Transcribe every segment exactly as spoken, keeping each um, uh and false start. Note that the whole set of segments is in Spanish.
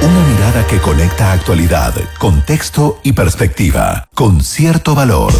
Una mirada que conecta actualidad, contexto y perspectiva, con cierto valor.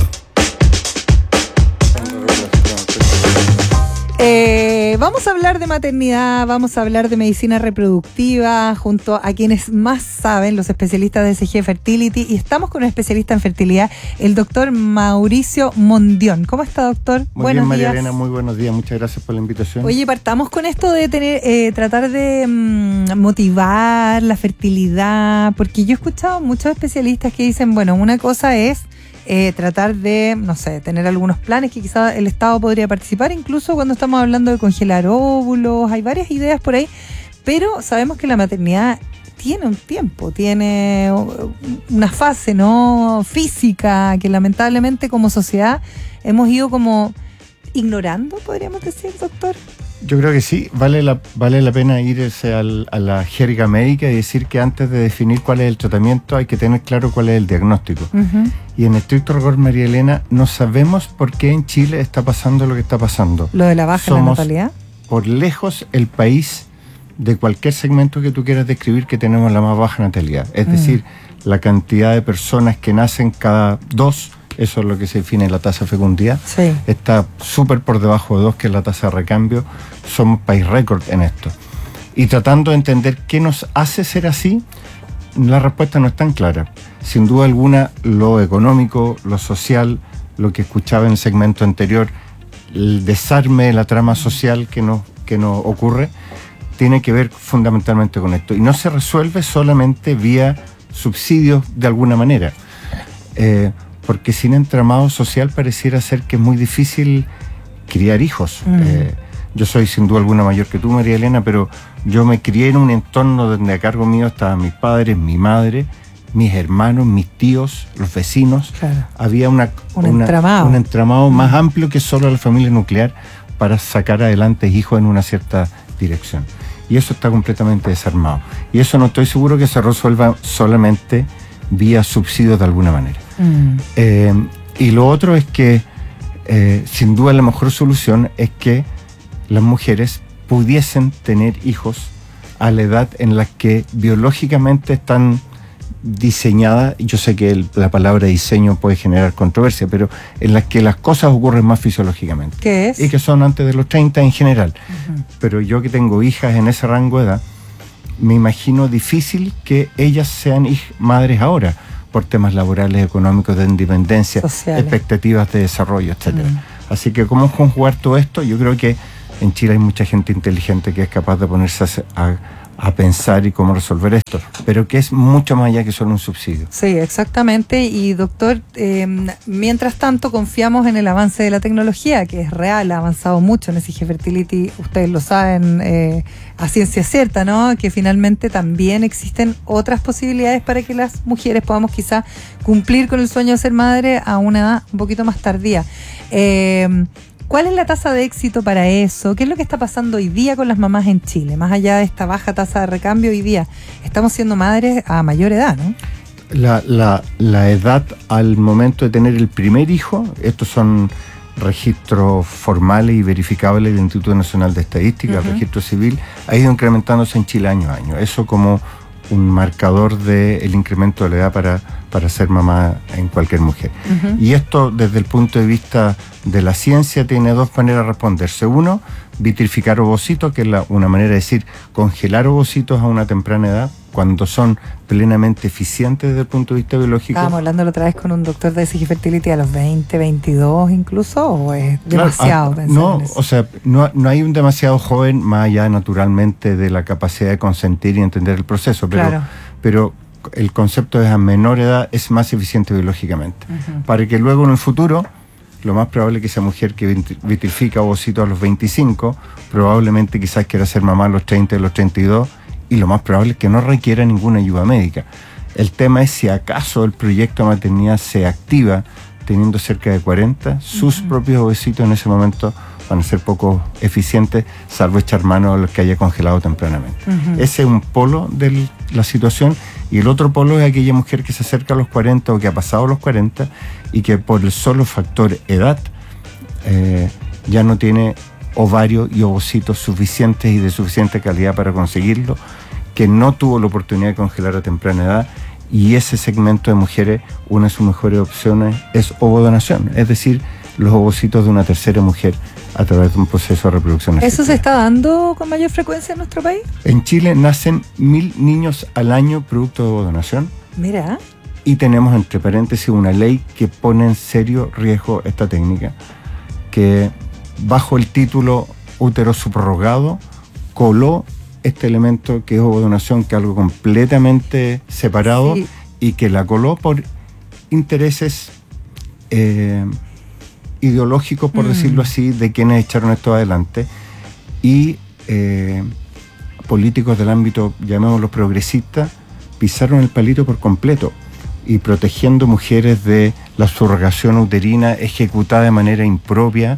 Eh, vamos a hablar de maternidad, vamos a hablar de medicina reproductiva junto a quienes más saben, los especialistas de S G Fertility, y estamos con un especialista en fertilidad, el doctor Mauricio Mondión. ¿Cómo está, doctor? Muy buenos bien, María días. Elena, muy buenos días, muchas gracias por la invitación. Oye, partamos con esto de tener, eh, tratar de mmm, motivar la fertilidad, porque yo he escuchado muchos especialistas que dicen, bueno, una cosa es Eh, tratar de, no sé, tener algunos planes que quizá el Estado podría participar, incluso cuando estamos hablando de congelar óvulos, hay varias ideas por ahí, pero sabemos que la maternidad tiene un tiempo, tiene una fase, ¿no?, física, que lamentablemente como sociedad hemos ido como ignorando, podríamos decir, doctor. Yo creo que sí, vale la, vale la pena irse al, a la jerga médica y decir que antes de definir cuál es el tratamiento hay que tener claro cuál es el diagnóstico. Uh-huh. Y en estricto rigor, María Elena, no sabemos por qué en Chile está pasando lo que está pasando. ¿Lo de la baja en la natalidad? Por lejos el país de cualquier segmento que tú quieras describir que tenemos la más baja natalidad. Es uh-huh. decir, la cantidad de personas que nacen cada dos, eso es lo que se define la tasa de fecundidad, sí. Está súper por debajo de dos, que es la tasa de recambio. Somos país récord en esto. Y tratando de entender qué nos hace ser así, la respuesta no es tan clara. Sin duda alguna, lo económico, lo social, lo que escuchaba en el segmento anterior, el desarme de la trama social que nos, que nos ocurre, tiene que ver fundamentalmente con esto. Y no se resuelve solamente vía subsidios de alguna manera. Eh, porque sin entramado social pareciera ser que es muy difícil criar hijos. Mm. Eh, yo soy sin duda alguna mayor que tú, María Elena, pero yo me crié en un entorno donde a cargo mío estaban mis padres, mi madre, mis hermanos, mis tíos, los vecinos. Claro. Había una, un, una, entramado. un entramado mm. más amplio que solo la familia nuclear para sacar adelante hijos en una cierta dirección. Y eso está completamente desarmado. Y eso no estoy seguro que se resuelva solamente vía subsidios de alguna manera. Mm. Eh, y lo otro es que, eh, sin duda, la mejor solución es que las mujeres pudiesen tener hijos a la edad en la que biológicamente están diseñadas. Yo sé que el, la palabra diseño puede generar controversia, pero en las que las cosas ocurren más fisiológicamente. ¿Qué es? Y que son antes de los treinta en general. Uh-huh. Pero yo que tengo hijas en ese rango de edad, me imagino difícil que ellas sean hij- madres ahora, por temas laborales, económicos, de independencia, sociales, expectativas de desarrollo, etcétera. Mm. Así que cómo conjugar todo esto, yo creo que en Chile hay mucha gente inteligente que es capaz de ponerse a, a, a pensar y cómo resolver esto, pero que es mucho más allá que solo un subsidio. Sí, exactamente. Y doctor, eh, mientras tanto confiamos en el avance de la tecnología, que es real, ha avanzado mucho en S G Fertility, ustedes lo saben, eh, a ciencia cierta, ¿no? Que finalmente también existen otras posibilidades para que las mujeres podamos quizá cumplir con el sueño de ser madre a una edad un poquito más tardía. Eh, ¿Cuál es la tasa de éxito para eso? ¿Qué es lo que está pasando hoy día con las mamás en Chile? Más allá de esta baja tasa de recambio, hoy día estamos siendo madres a mayor edad, ¿no? La, la, la edad al momento de tener el primer hijo, estos son registros formales y verificables del Instituto Nacional de Estadística, uh-huh. El registro civil, ha ido incrementándose en Chile año a año. Eso como un marcador del incremento de la edad para, para ser mamá en cualquier mujer. Uh-huh. Y esto, desde el punto de vista de la ciencia, tiene dos maneras de responderse. Uno, vitrificar ovocitos, que es la, una manera de decir congelar ovocitos a una temprana edad, cuando son plenamente eficientes desde el punto de vista biológico. Estábamos hablando la otra vez con un doctor de S G Fertility a los veinte, veintidós incluso, ¿o es demasiado? Claro, ah, no, en eso? O sea, no, no hay un demasiado joven, más allá naturalmente de la capacidad de consentir y entender el proceso, pero, claro. pero el concepto de a menor edad es más eficiente biológicamente. Uh-huh. Para que luego en el futuro, lo más probable es que esa mujer que vitrifica ovocitos a los veinticinco, probablemente quizás quiera ser mamá a los treinta, a los treinta y dos, y lo más probable es que no requiera ninguna ayuda médica. El tema es si acaso el proyecto de maternidad se activa teniendo cerca de cuarenta, sus uh-huh. propios ovocitos en ese momento van a ser poco eficientes, salvo echar mano a los que haya congelado tempranamente. Uh-huh. Ese es un polo de la situación, y el otro polo es aquella mujer que se acerca a los cuarenta o que ha pasado los cuarenta y que por el solo factor edad eh, ya no tiene ovarios y ovocitos suficientes y de suficiente calidad para conseguirlo, que no tuvo la oportunidad de congelar a temprana edad, y ese segmento de mujeres, una de sus mejores opciones es ovodonación, es decir, los ovocitos de una tercera mujer a través de un proceso de reproducción asistida. ¿Eso se está dando con mayor frecuencia en nuestro país? En Chile nacen mil niños al año producto de ovodonación. Mira. Y tenemos, entre paréntesis, una ley que pone en serio riesgo esta técnica, que bajo el título útero subrogado coló este elemento que es ovodonación, que es algo completamente separado, sí, y que la coló por intereses eh, ideológicos, por mm. decirlo así, de quienes echaron esto adelante, y eh, políticos del ámbito, llamémoslos progresistas, pisaron el palito por completo, y protegiendo mujeres de la subrogación uterina ejecutada de manera impropia,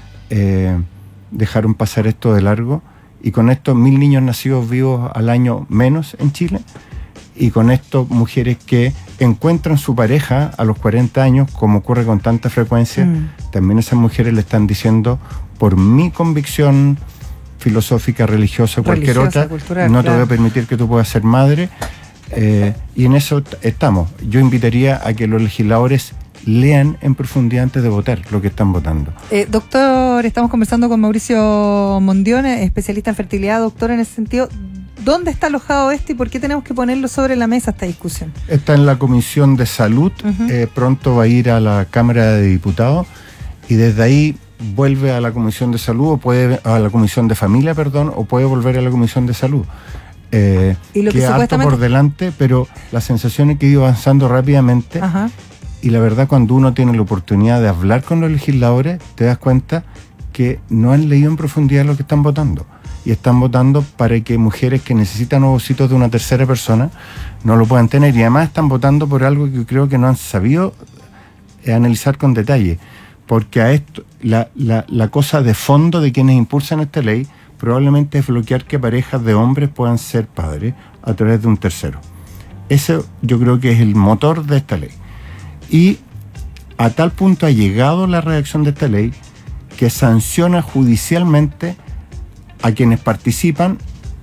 eh, dejaron pasar esto de largo, y con esto mil niños nacidos vivos al año menos en Chile, y con esto mujeres que encuentran su pareja a los cuarenta años, como ocurre con tanta frecuencia, mm. también esas mujeres le están diciendo, por mi convicción filosófica, religiosa, cualquier religiosa, otra, cultural, no te claro. voy a permitir que tú puedas ser madre, eh, y en eso t- estamos. Yo invitaría a que los legisladores lean en profundidad antes de votar lo que están votando. Eh, doctor, estamos conversando con Mauricio Mondión, especialista en fertilidad. Doctor, en ese sentido, ¿dónde está alojado esto y por qué tenemos que ponerlo sobre la mesa esta discusión? Está en la Comisión de Salud, uh-huh. eh, pronto va a ir a la Cámara de Diputados, y desde ahí vuelve a la Comisión de Salud, o puede a la Comisión de Familia, perdón, o puede volver a la Comisión de Salud. Eh, ¿Y lo que queda supuestamente... alto por delante, pero la sensación es que ha ido avanzando rápidamente. Ajá. Y la verdad, cuando uno tiene la oportunidad de hablar con los legisladores, te das cuenta que no han leído en profundidad lo que están votando. Y están votando para que mujeres que necesitan ovocitos de una tercera persona no lo puedan tener. Y además están votando por algo que creo que no han sabido analizar con detalle. Porque a esto, la, la, la cosa de fondo de quienes impulsan esta ley probablemente es bloquear que parejas de hombres puedan ser padres a través de un tercero. Ese yo creo que es el motor de esta ley. Y a tal punto ha llegado la redacción de esta ley que sanciona judicialmente a quienes participan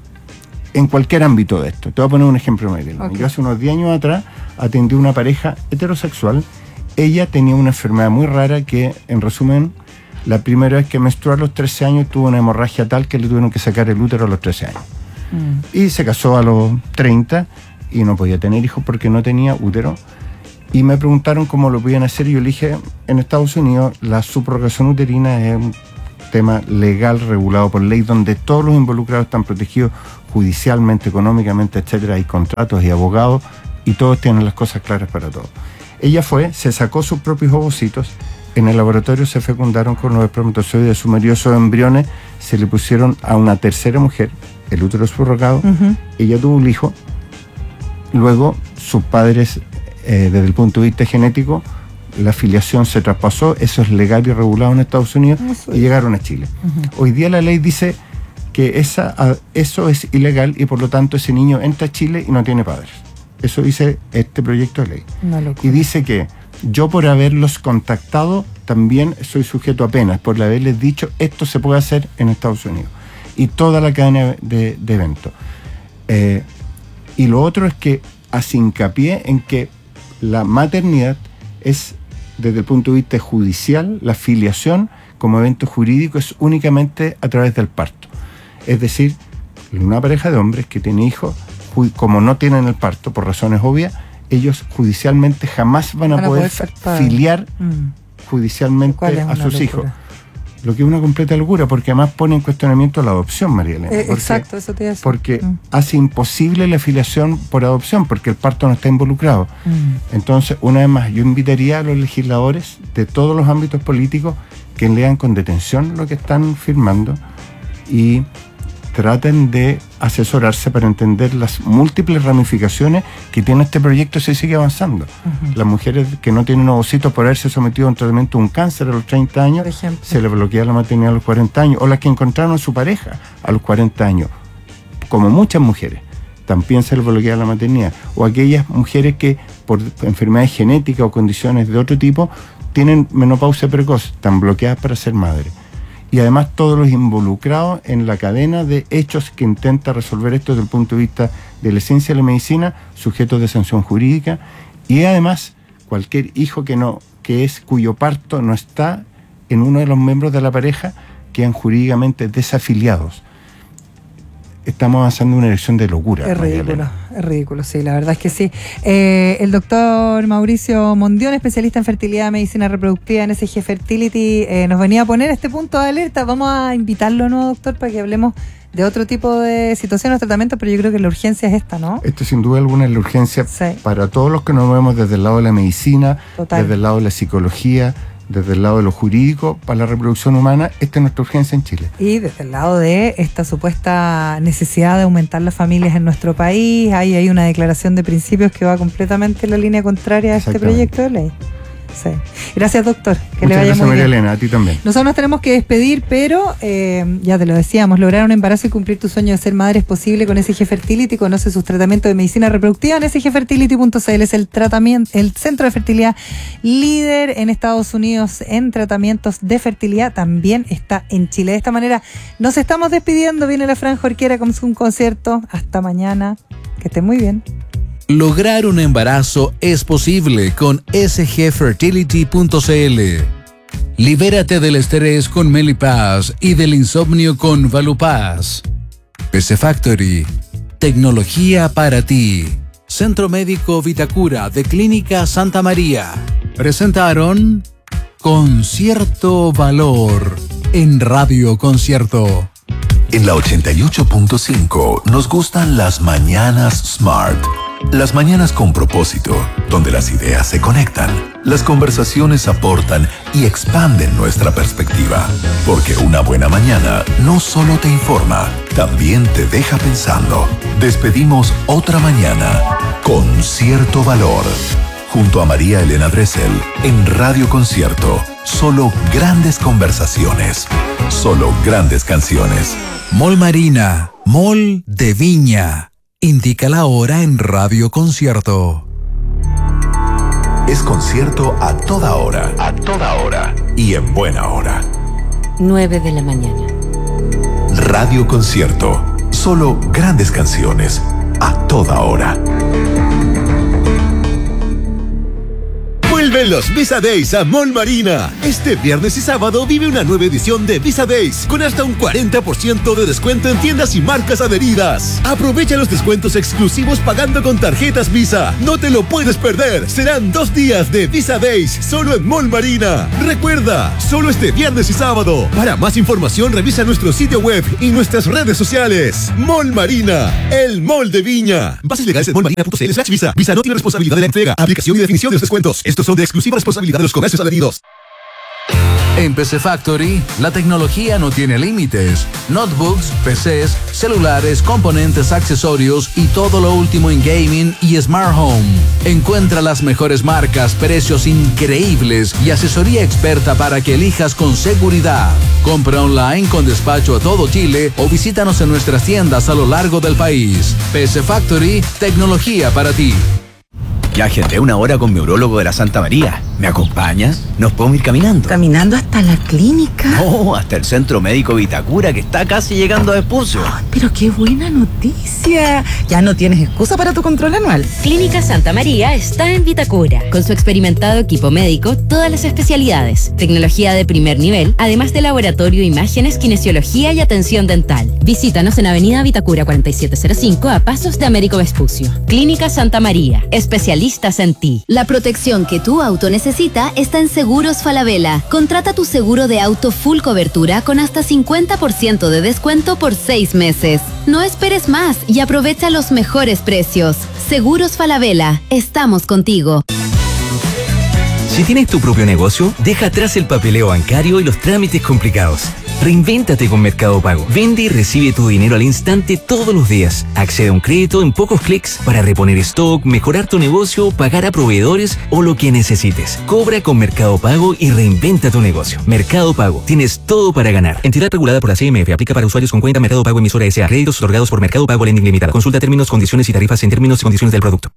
en cualquier ámbito de esto. Te voy a poner un ejemplo, Marilena. Okay. Yo hace unos diez años atrás atendí a una pareja heterosexual. Ella tenía una enfermedad muy rara que, en resumen, la primera vez que menstruó a los trece años tuvo una hemorragia tal que le tuvieron que sacar el útero a los trece años. Mm. Y se casó a los treinta y no podía tener hijos porque no tenía útero. Y me preguntaron cómo lo podían hacer, y yo le dije, en Estados Unidos la subrogación uterina es un tema legal, regulado por ley, donde todos los involucrados están protegidos judicialmente, económicamente, etcétera. Hay contratos y abogados, y todos tienen las cosas claras para todos. Ella fue, se sacó sus propios ovocitos, en el laboratorio se fecundaron con los espermatozoides de su marido, esos embriones se le pusieron a una tercera mujer, el útero subrogado, uh-huh. Ella tuvo un hijo, luego sus padres, eh, desde el punto de vista genético, la filiación se traspasó, eso es legal y regulado en Estados Unidos, y llegaron a Chile. Uh-huh. Hoy día la ley dice que esa, eso es ilegal y por lo tanto ese niño entra a Chile y no tiene padres. Eso dice este proyecto de ley. Y dice que yo, por haberlos contactado, también soy sujeto a penas por haberles dicho esto se puede hacer en Estados Unidos. Y toda la cadena de, de eventos. Eh, y lo otro es que hace hincapié en que la maternidad es, desde el punto de vista judicial, la filiación como evento jurídico es únicamente a través del parto. Es decir, una pareja de hombres que tiene hijos, como no tienen el parto, por razones obvias, ellos judicialmente jamás van a Para poder, poder filiar mm. judicialmente a sus locura. hijos. Lo que es una completa locura, porque además pone en cuestionamiento la adopción, María Elena. Eh, exacto, eso te iba a decir. Porque mm. hace imposible la filiación por adopción, porque el parto no está involucrado. Mm. Entonces, una vez más, yo invitaría a los legisladores de todos los ámbitos políticos que lean con detención lo que están firmando y traten de asesorarse para entender las múltiples ramificaciones que tiene este proyecto si sigue avanzando. Uh-huh. Las mujeres que no tienen ovocitos por haberse sometido a un tratamiento de un cáncer a los treinta años, se les bloquea la maternidad a los cuarenta años, o las que encontraron a su pareja a los cuarenta años, como muchas mujeres, también se les bloquea la maternidad, o aquellas mujeres que por enfermedades genéticas o condiciones de otro tipo tienen menopausia precoz, están bloqueadas para ser madres. y además todos los involucrados en la cadena de hechos que intenta resolver esto desde el punto de vista de la ciencia de la medicina, sujetos de sanción jurídica, y además cualquier hijo que no, que es cuyo parto no está en uno de los miembros de la pareja, quedan jurídicamente desafiliados. Estamos avanzando en una dirección de locura. Es ridículo, es ridículo, sí, la verdad es que sí. Eh, el doctor Mauricio Mondión, especialista en fertilidad, medicina reproductiva en S G Fertility, eh, nos venía a poner este punto de alerta. Vamos a invitarlo, ¿no, doctor?, para que hablemos de otro tipo de situaciones, tratamientos, pero yo creo que la urgencia es esta, ¿no? Esto sin duda alguna es la urgencia, sí, para todos los que nos movemos desde el lado de la medicina, total, desde el lado de la psicología, desde el lado de lo jurídico, para la reproducción humana. Esta es nuestra urgencia en Chile. Y desde el lado de esta supuesta necesidad de aumentar las familias en nuestro país, ahí hay una declaración de principios que va completamente en la línea contraria a este proyecto de ley. Sí. Gracias, doctor. Que Muchas le vaya gracias, muy María bien. Elena, a ti también. Nosotros nos tenemos que despedir, pero eh, ya te lo decíamos, lograr un embarazo y cumplir tu sueño de ser madre es posible con S G Fertility. Conoce sus tratamientos de medicina reproductiva en s g fertility punto c l. Es el tratamiento, el centro de fertilidad líder en Estados Unidos en tratamientos de fertilidad. También está en Chile. De esta manera nos estamos despidiendo. Viene la Fran Jorquera con un concierto. Hasta mañana. Que esté muy bien. Lograr un embarazo es posible con s g fertility punto c l. Libérate del estrés con Melipaz y del insomnio con Valupaz. P C Factory. Tecnología para ti. Centro Médico Vitacura de Clínica Santa María. Presentaron Concierto Valor en Radio Concierto. En la ochenta y ocho punto cinco nos gustan las mañanas Smart. Las mañanas con propósito, donde las ideas se conectan, las conversaciones aportan y expanden nuestra perspectiva. Porque una buena mañana no solo te informa, también te deja pensando. Despedimos otra mañana con cierto valor. Junto a María Elena Dressel en Radio Concierto. Solo grandes conversaciones. Solo grandes canciones. Mall Marina, Mall de Viña. Indica la hora en Radio Concierto. Es concierto a toda hora. A toda hora. Y en buena hora. nueve de la mañana. Radio Concierto. Solo grandes canciones. A toda hora. Vuelven los Visa Days a Mall Marina. Este viernes y sábado vive una nueva edición de Visa Days con hasta un cuarenta por ciento de descuento en tiendas y marcas adheridas. Aprovecha los descuentos exclusivos pagando con tarjetas Visa. No te lo puedes perder. Serán dos días de Visa Days solo en Mall Marina. Recuerda, solo este viernes y sábado. Para más información revisa nuestro sitio web y nuestras redes sociales. Mall Marina, el mall de Viña. Bases legales en mall marina punto c l slash visa. Visa no tiene responsabilidad de la entrega, aplicación y definición de los descuentos. Estos son de exclusiva responsabilidad de los comercios adheridos. En P C Factory, la tecnología no tiene límites. Notebooks, P Cs, celulares, componentes, accesorios y todo lo último en gaming y smart home. Encuentra las mejores marcas, precios increíbles y asesoría experta para que elijas con seguridad. Compra online con despacho a todo Chile o visítanos en nuestras tiendas a lo largo del país. P C Factory, tecnología para ti. Ya agendé una hora con mi urólogo de la Santa María. ¿Me acompañas? ¿Nos podemos ir caminando? ¿Caminando hasta la clínica? No, hasta el Centro Médico Vitacura, que está casi llegando a Vespucio. Oh, pero qué buena noticia. Ya no tienes excusa para tu control anual. Clínica Santa María está en Vitacura. Con su experimentado equipo médico, todas las especialidades, tecnología de primer nivel, además de laboratorio, imágenes, kinesiología y atención dental. Visítanos en Avenida Vitacura cuarenta y siete cero cinco a pasos de Américo Vespucio. Clínica Santa María, especialistas en ti. La protección que tu auto necesita está en Seguros Falabella. Contrata tu seguro de auto full cobertura con hasta cincuenta por ciento de descuento por seis meses. No esperes más y aprovecha los mejores precios. Seguros Falabella, estamos contigo. Si tienes tu propio negocio, deja atrás el papeleo bancario y los trámites complicados. Reinvéntate con Mercado Pago. Vende y recibe tu dinero al instante todos los días. Accede a un crédito en pocos clics para reponer stock, mejorar tu negocio, pagar a proveedores o lo que necesites. Cobra con Mercado Pago y reinventa tu negocio. Mercado Pago. Tienes todo para ganar. Entidad regulada por la C M F. Aplica para usuarios con cuenta Mercado Pago emisora S A. Créditos otorgados por Mercado Pago Lending Limitada. Consulta términos, condiciones y tarifas en términos y condiciones del producto.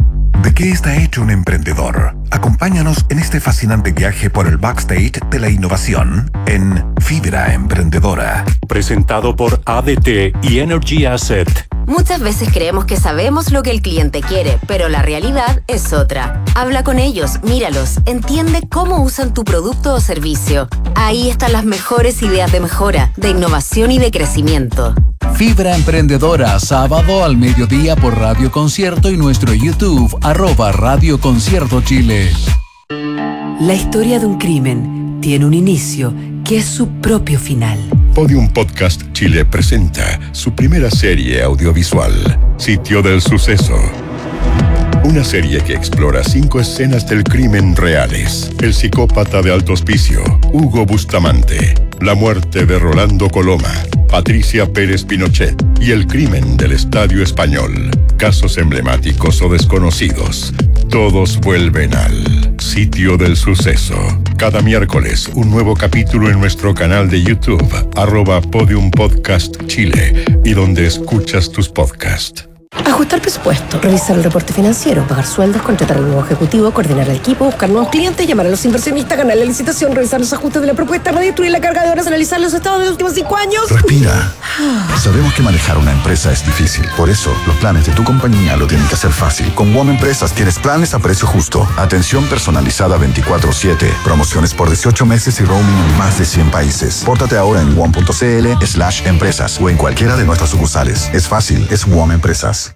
¿De qué está hecho un emprendedor? Acompáñanos en este fascinante viaje por el backstage de la innovación en Fibra Emprendedora. Presentado por A D T y Energy Asset. Muchas veces creemos que sabemos lo que el cliente quiere, pero la realidad es otra. Habla con ellos, míralos, entiende cómo usan tu producto o servicio. Ahí están las mejores ideas de mejora, de innovación y de crecimiento. Fibra Emprendedora, sábado al mediodía por Radio Concierto y nuestro YouTube, arroba Radio Concierto Chile. La historia de un crimen tiene un inicio que es su propio final. Podium Podcast Chile presenta su primera serie audiovisual, Sitio del Suceso. Una serie que explora cinco escenas del crimen reales. El psicópata de Alto Hospicio, Hugo Bustamante. La muerte de Rolando Coloma, Patricia Pérez Pinochet. Y el crimen del Estadio Español. Casos emblemáticos o desconocidos. Todos vuelven al Sitio del Suceso. Cada miércoles, un nuevo capítulo en nuestro canal de YouTube, arroba Podium Podcast Chile, y donde escuchas tus podcasts. Ajustar presupuesto, revisar el reporte financiero, pagar sueldos, contratar al nuevo ejecutivo, coordinar al equipo, buscar nuevos clientes, llamar a los inversionistas, ganar la licitación, revisar los ajustes de la propuesta, redistribuir la carga de horas, analizar los estados de los últimos cinco años. Respira. Sabemos que manejar una empresa es difícil. Por eso, los planes de tu compañía lo tienen que hacer fácil. Con W O M Empresas tienes planes a precio justo, atención personalizada veinticuatro siete, promociones por dieciocho meses y roaming en más de cien países. Pórtate ahora en wom.cl slash empresas o en cualquiera de nuestras sucursales. Es fácil, es W O M Empresas.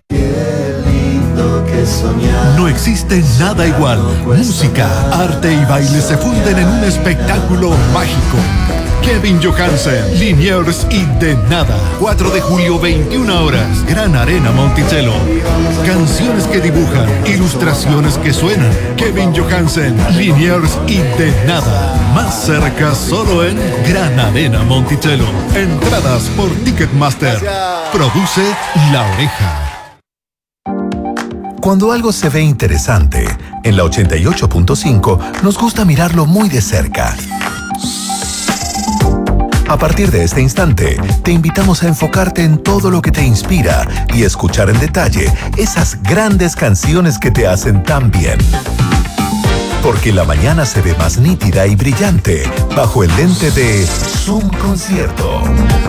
No existe nada igual. Música, arte y baile se funden en un espectáculo mágico. Kevin Johansen, Liniers y De Nada. cuatro de julio, veintiuna horas. Gran Arena Monticello. Canciones que dibujan, ilustraciones que suenan. Kevin Johansen, Liniers y De Nada. Más cerca solo en Gran Arena Monticello. Entradas por Ticketmaster. Produce La Oreja. Cuando algo se ve interesante, en la ochenta y ocho punto cinco nos gusta mirarlo muy de cerca. A partir de este instante, te invitamos a enfocarte en todo lo que te inspira y escuchar en detalle esas grandes canciones que te hacen tan bien. Porque la mañana se ve más nítida y brillante bajo el lente de Zoom Concierto.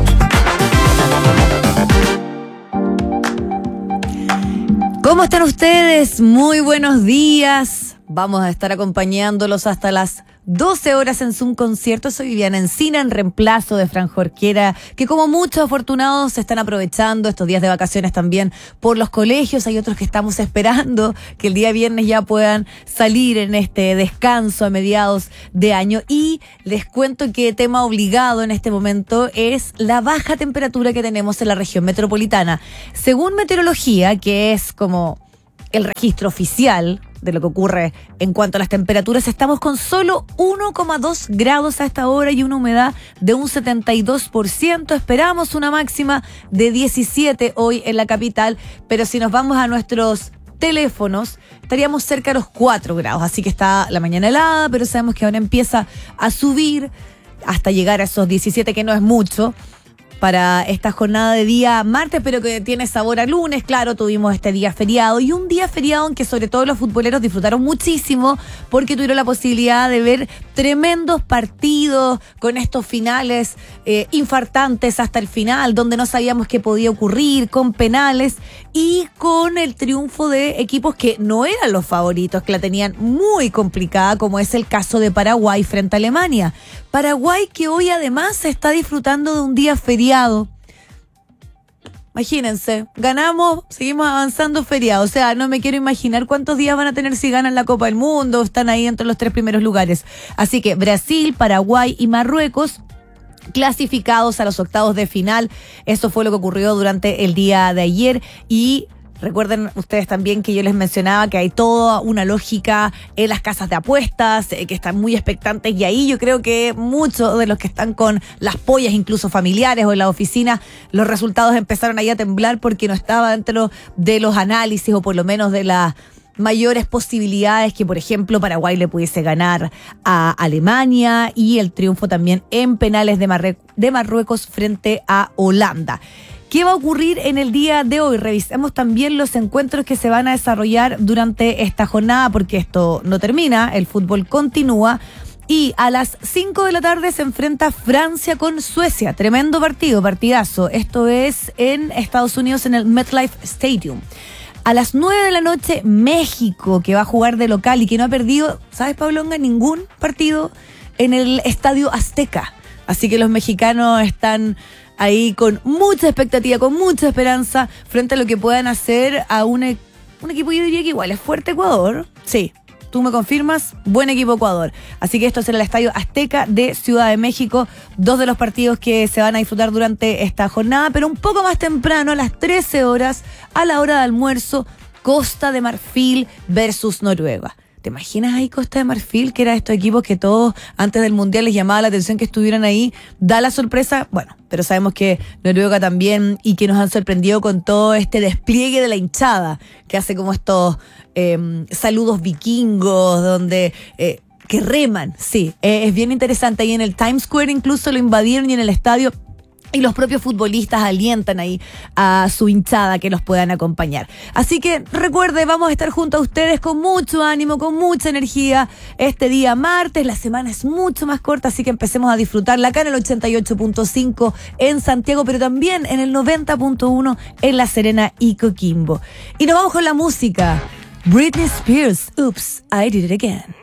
¿Cómo están ustedes? Muy buenos días. Vamos a estar acompañándolos hasta las doce horas en Zoom Concierto. Soy Viviana Encina, en reemplazo de Fran Jorquera, que como muchos afortunados se están aprovechando estos días de vacaciones también por los colegios. Hay otros que estamos esperando que el día viernes ya puedan salir en este descanso a mediados de año. Y les cuento que tema obligado en este momento es la baja temperatura que tenemos en la región metropolitana. Según meteorología, que es como el registro oficial de lo que ocurre en cuanto a las temperaturas, estamos con solo uno coma dos grados a esta hora y una humedad de un setenta y dos por ciento. Esperamos una máxima de diecisiete hoy en la capital, pero si nos vamos a nuestros teléfonos, estaríamos cerca de los cuatro grados, así que está la mañana helada, pero sabemos que ahora empieza a subir hasta llegar a esos diecisiete, que no es mucho para esta jornada de día martes, pero que tiene sabor a lunes. Claro, tuvimos este día feriado y un día feriado en que sobre todo los futboleros disfrutaron muchísimo porque tuvieron la posibilidad de ver tremendos partidos con estos finales eh, infartantes hasta el final, donde no sabíamos qué podía ocurrir, con penales y con el triunfo de equipos que no eran los favoritos, que la tenían muy complicada, como es el caso de Paraguay frente a Alemania. Paraguay que hoy además está disfrutando de un día feriado. Imagínense, ganamos, seguimos avanzando feriado. O sea, no me quiero imaginar cuántos días van a tener si ganan la Copa del Mundo, están ahí entre los tres primeros lugares. Así que Brasil, Paraguay y Marruecos clasificados a los octavos de final. Eso fue lo que ocurrió durante el día de ayer y recuerden ustedes también que yo les mencionaba que hay toda una lógica en las casas de apuestas, eh, que están muy expectantes, y ahí yo creo que muchos de los que están con las pollas, incluso familiares o en la oficina, los resultados empezaron ahí a temblar porque no estaba dentro de los análisis, o por lo menos de las mayores posibilidades que, por ejemplo, Paraguay le pudiese ganar a Alemania, y el triunfo también en penales de, Marru- de Marruecos frente a Holanda. ¿Qué va a ocurrir en el día de hoy? Revisemos también los encuentros que se van a desarrollar durante esta jornada, porque esto no termina, el fútbol continúa. Y a las cinco de la tarde se enfrenta Francia con Suecia. Tremendo partido, partidazo. Esto es en Estados Unidos, en el MetLife Stadium. A las nueve de la noche, México, que va a jugar de local y que no ha perdido, ¿sabes, Pablonga? Ningún partido en el Estadio Azteca. Así que los mexicanos están ahí con mucha expectativa, con mucha esperanza frente a lo que puedan hacer a un, un equipo, yo diría que igual es fuerte, Ecuador. Sí, tú me confirmas, buen equipo Ecuador. Así que esto es en el Estadio Azteca de Ciudad de México, dos de los partidos que se van a disfrutar durante esta jornada, pero un poco más temprano, a las trece horas, a la hora de almuerzo, Costa de Marfil versus Noruega. ¿Te imaginas ahí Costa de Marfil, que era estos equipos que todos antes del Mundial les llamaba la atención que estuvieran ahí? Da la sorpresa, bueno, pero sabemos que Noruega también, y que nos han sorprendido con todo este despliegue de la hinchada, que hace como estos eh, saludos vikingos, donde... Eh, que reman, sí, eh, es bien interesante. Ahí en el Times Square incluso lo invadieron, y en el estadio... Y los propios futbolistas alientan ahí a su hinchada que los puedan acompañar. Así que recuerde, vamos a estar junto a ustedes con mucho ánimo, con mucha energía este día martes. La semana es mucho más corta, así que empecemos a disfrutarla acá en el ochenta y ocho punto cinco en Santiago, pero también en el noventa punto uno en La Serena y Coquimbo. Y nos vamos con la música. Britney Spears, Oops, I Did It Again.